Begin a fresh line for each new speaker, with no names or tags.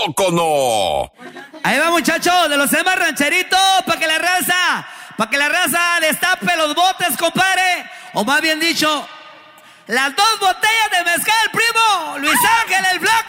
poco no?
Ahí va, muchachos, de los temas rancheritos, para que la raza destape los botes, compadre. O más bien dicho, las 2 botellas de mezcal, primo. Luis Ángel el Flaco.